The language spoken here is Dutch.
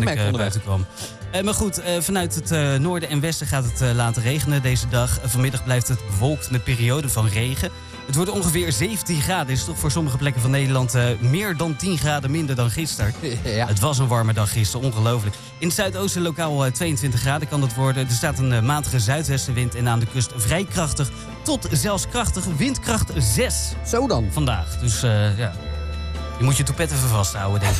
ik buiten kwam. Maar goed, vanuit het noorden en westen gaat het laten regenen deze dag. Vanmiddag blijft het bewolkt met perioden van regen. Het wordt ongeveer 17 graden. Is toch voor sommige plekken van Nederland meer dan 10 graden minder dan gisteren. Ja. Het was een warme dag gisteren, ongelooflijk. In het zuidoosten lokaal 22 graden kan het worden. Er staat een matige zuidwestenwind en aan de kust vrij krachtig tot zelfs krachtig. Windkracht 6 Zo dan. vandaag. Dus ja, je moet je toepet even vasthouden, denk ik.